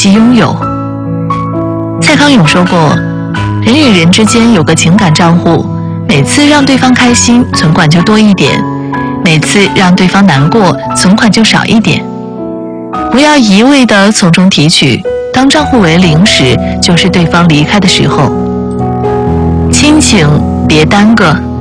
惜拥有。蔡康永说过，人与人之间有个情感账户，每次让对方开心，存款就多一点；每次让对方难过，存款就少一点。不要一味地从中提取，当账户为零时，就是对方离开的时候。亲情别耽搁。